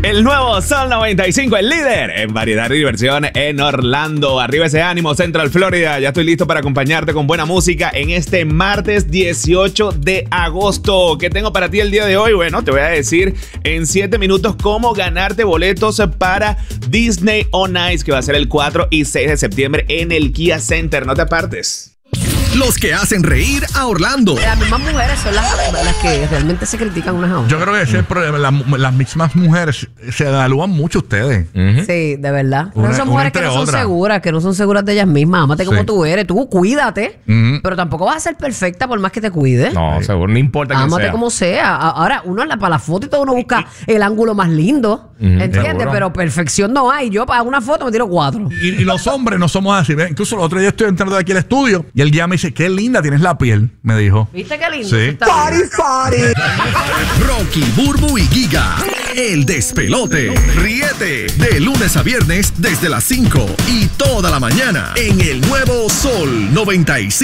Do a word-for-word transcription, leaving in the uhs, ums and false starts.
El nuevo Sol noventa y cinco, el líder en variedad y diversión en Orlando. Arriba ese ánimo, Central Florida. Ya estoy listo para acompañarte con buena música en este martes dieciocho de agosto. ¿Qué tengo para ti el día de hoy? Bueno, te voy a decir en siete minutos cómo ganarte boletos para Disney on Ice, que va a ser el cuatro y seis de septiembre en el Kia Center. No te apartes. Los que hacen reír a Orlando. Las mismas mujeres son las, las que realmente se critican unas a otras. Yo creo que ese es el problema. Las, las mismas mujeres se evalúan mucho ustedes. Uh-huh. Sí, de verdad. Una, no son mujeres que no son otra. seguras, que no son seguras de ellas mismas. Ámate como sí. tú eres. Tú cuídate, uh-huh. pero tampoco vas a ser perfecta por más que te cuides. No, sí. seguro, no importa que Ámate sea. como sea. Ahora, uno para la foto y todo uno busca el ángulo más lindo. Uh-huh. ¿Entiendes? Seguro. Pero perfección no hay. Yo para una foto me tiro cuatro. Y, y los hombres no somos así. ¿Ves? Incluso el otro día estoy entrando de aquí al estudio y el guía me dice, qué linda tienes la piel, me dijo. ¿Viste qué lindo? Sí. Party, party. Rocky, Burbu y Giga. El despelote. Ríete de lunes a viernes desde las cinco y toda la mañana en el nuevo Sol noventa y cinco.